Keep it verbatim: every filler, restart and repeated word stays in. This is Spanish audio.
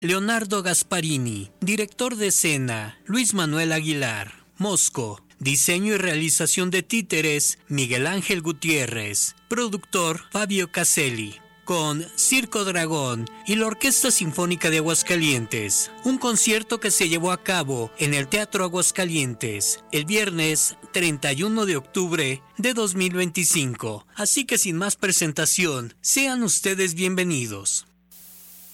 Leonardo Gasparini. Director de escena, Luis Manuel Aguilar. Mosco. Diseño y realización de títeres, Miguel Ángel Gutiérrez. Productor, Fabio Caselli. Con Circo Dragón y la Orquesta Sinfónica de Aguascalientes. Un concierto que se llevó a cabo en el Teatro Aguascalientes el viernes treinta y uno de octubre de dos mil veinticinco. Así que sin más presentación, sean ustedes bienvenidos.